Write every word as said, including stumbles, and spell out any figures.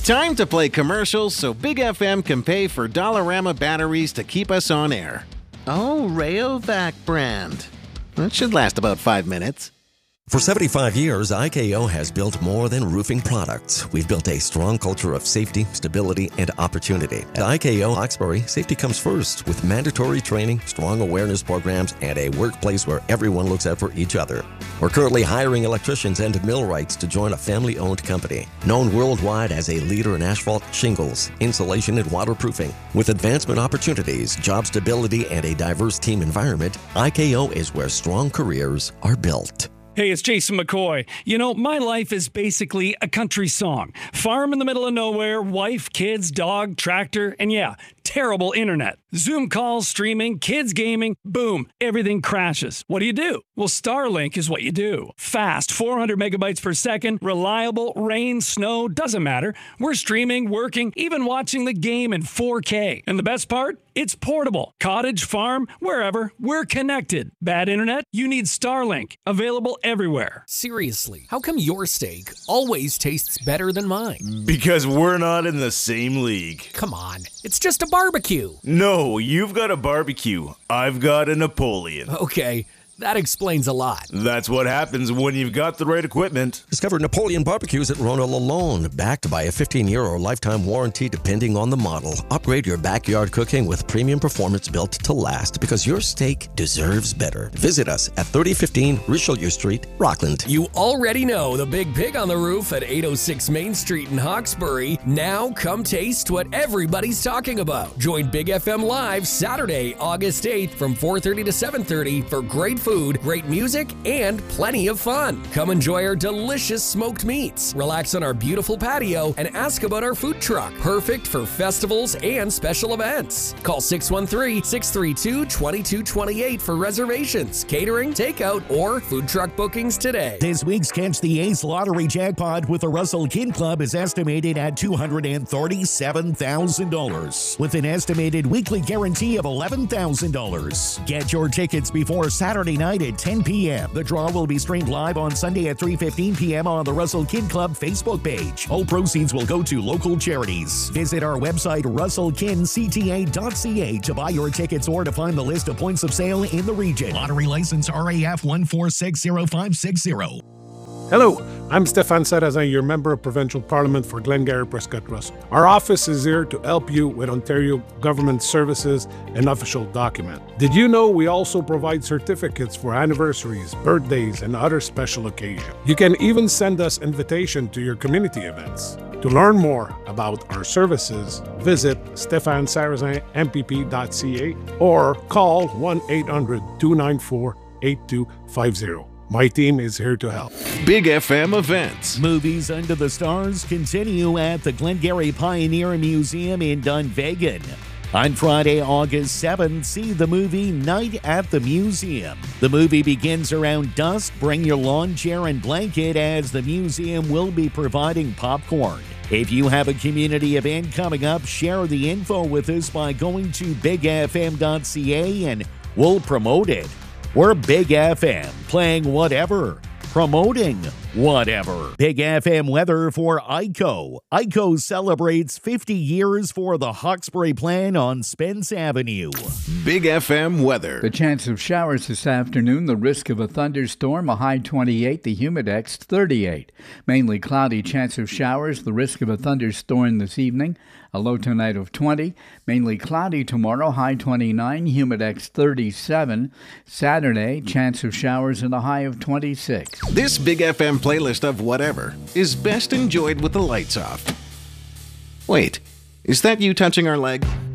Time to play commercials so Big F M can pay for Dollarama batteries to keep us on air. Oh, Rayovac brand. That should last about five minutes. For seventy-five years, I K O has built more than roofing products. We've built a strong culture of safety, stability, and opportunity. At I K O Hawkesbury, safety comes first with mandatory training, strong awareness programs, and a workplace where everyone looks out for each other. We're currently hiring electricians and millwrights to join a family-owned company, known worldwide as a leader in asphalt, shingles, insulation, and waterproofing. With advancement opportunities, job stability, and a diverse team environment, I K O is where strong careers are built. Hey, it's Jason McCoy. You know, my life is basically a country song. Farm in the middle of nowhere, wife, kids, dog, tractor, and yeah, terrible internet. Zoom calls, streaming, kids gaming, boom, everything crashes. What do you do? Well, Starlink is what you do. Fast, four hundred megabytes per second, reliable, rain, snow, doesn't matter. We're streaming, working, even watching the game in four K. And the best part? It's portable. Cottage, farm, wherever, we're connected. Bad internet? You need Starlink. Available everywhere. Seriously, how come your steak always tastes better than mine? Because we're not in the same league. Come on, it's just a barbecue. No, you've got a barbecue. I've got a Napoleon. Okay, that explains a lot. That's what happens when you've got the right equipment. Discover Napoleon barbecues at Ronald Alone, backed by a fifteen-year or lifetime warranty depending on the model. Upgrade your backyard cooking with premium performance built to last because your steak deserves better. Visit us at thirty fifteen Richelieu Street, Rockland. You already know the Big Pig on the Roof at eight oh six Main Street in Hawkesbury. Now come taste what everybody's talking about. Join Big F M Live Saturday, August eighth from four thirty to seven thirty for great food. Food, great music, and plenty of fun. Come enjoy our delicious smoked meats, relax on our beautiful patio, and ask about our food truck. Perfect for festivals and special events. Call six one three, six three two, two two two eight for reservations, catering, takeout, or food truck bookings today. This week's Catch the Ace lottery jackpot with the Russell Kin Club is estimated at two hundred thirty-seven thousand dollars, with an estimated weekly guarantee of eleven thousand dollars. Get your tickets before Saturday night at ten p.m. The draw will be streamed live on Sunday at three fifteen p.m. on the Russell Kin Club Facebook page. All proceeds will go to local charities. Visit our website, russell kin c t a dot c a, to buy your tickets or to find the list of points of sale in the region. Lottery license R A F one four six zero five six zero. Hello, I'm Stefan Sarazan, your Member of Provincial Parliament for Glengarry Prescott Russell. Our office is here to help you with Ontario government services and official documents. Did you know we also provide certificates for anniversaries, birthdays, and other special occasions? You can even send us invitation to your community events. To learn more about our services, visit stefan sarazan m p p dot c a or call one eight hundred, two nine four, eight two five zero. My team is here to help. Big F M events. Movies Under the Stars continue at the Glengarry Pioneer Museum in Dunvegan. On Friday, August seventh, see the movie Night at the Museum. The movie begins around dusk. Bring your lawn chair and blanket as the museum will be providing popcorn. If you have a community event coming up, share the info with us by going to big f m dot c a and we'll promote it. We're Big F M, playing whatever, promoting whatever. Big F M weather for I C O. I C O celebrates fifty years for the Hawkesbury Plan on Spence Avenue. Big F M weather. The chance of showers this afternoon, the risk of a thunderstorm, a high twenty-eight, the humidex thirty-eight. Mainly cloudy, chance of showers, the risk of a thunderstorm this evening, a low tonight of twenty. Mainly cloudy tomorrow, high twenty-nine, humidex thirty-seven. Saturday, chance of showers and a high of twenty-six. This Big F M playlist of whatever is best enjoyed with the lights off. Wait, is that you touching our leg?